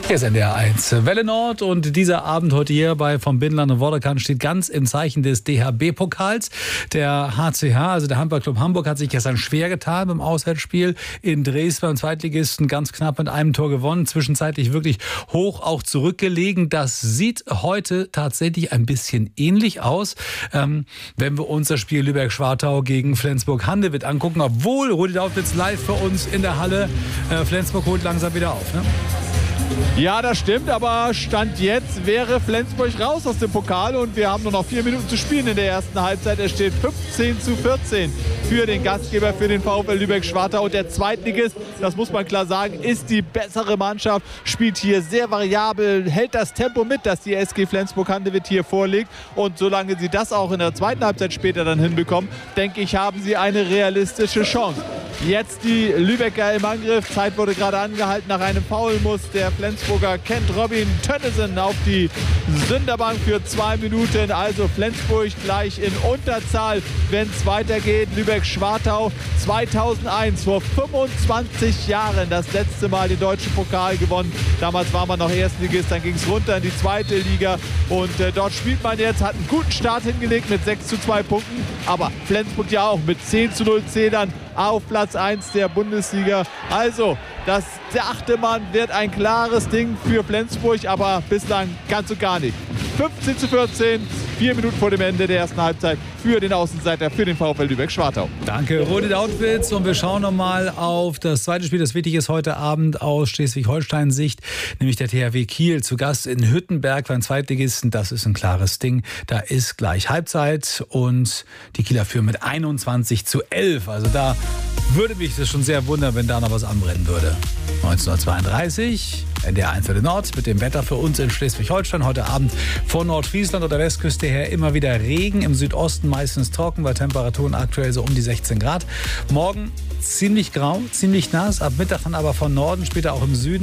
Hier ist NDR 1 Welle Nord und dieser Abend heute hier bei vom Binnenland und Vorderkant steht ganz im Zeichen des DHB-Pokals. Der HCH, also der Handballclub Hamburg, hat sich gestern schwer getan beim Auswärtsspiel in Dresden beim Zweitligisten, ganz knapp mit einem Tor gewonnen, zwischenzeitlich wirklich hoch auch zurückgelegen. Das sieht heute tatsächlich ein bisschen ähnlich aus, wenn wir uns das Spiel Lübeck-Schwartau gegen Flensburg-Handewitt angucken, obwohl Rudi Dautwitz live für uns in der Halle. Flensburg holt langsam wieder auf, ne? Ja, das stimmt, aber Stand jetzt wäre Flensburg raus aus dem Pokal und wir haben nur noch 4 Minuten zu spielen in der ersten Halbzeit. Es steht 15:14 für den Gastgeber, für den VfL Lübeck-Schwartau. Und der Zweitligist, das muss man klar sagen, ist die bessere Mannschaft, spielt hier sehr variabel, hält das Tempo mit, das die SG Flensburg-Handewitt hier vorlegt. Und solange sie das auch in der zweiten Halbzeit später dann hinbekommen, denke ich, haben sie eine realistische Chance. Jetzt die Lübecker im Angriff. Zeit wurde gerade angehalten. Nach einem Foul muss der Flensburger kennt Robin Tönnissen auf die Sünderbank für 2 Minuten. Also Flensburg gleich in Unterzahl, wenn es weitergeht. Lübeck-Schwartau 2001, vor 25 Jahren das letzte Mal den deutschen Pokal gewonnen. Damals war man noch Erstligist, dann ging es runter in die zweite Liga. Und dort spielt man jetzt, hat einen guten Start hingelegt mit 6:2 Punkten. Aber Flensburg ja auch mit 10:0 Zählern auf Platz 1 der Bundesliga. Also, der 8. Mann wird ein klares Ding für Flensburg, aber bislang ganz und gar nicht. 15:14, 4 Minuten vor dem Ende der ersten Halbzeit für den Außenseiter, für den VfL Lübeck-Schwartau. Danke, Rudi Dautwitz. Und wir schauen nochmal auf das zweite Spiel, das wichtig ist heute Abend aus Schleswig-Holstein-Sicht, nämlich der THW Kiel zu Gast in Hüttenberg beim Zweitligisten. Das ist ein klares Ding. Da ist gleich Halbzeit und die Kieler führen mit 21:11. Also da würde mich das schon sehr wundern, wenn da noch was anbrennen würde. 19:32, NDR 1 Welle Nord mit dem Wetter für uns in Schleswig-Holstein. Heute Abend von Nordfriesland oder Westküste her immer wieder Regen, im Südosten meistens trocken, bei Temperaturen aktuell so um die 16 Grad. Morgen ziemlich grau, ziemlich nass, ab Mittag dann aber von Norden, später auch im Süden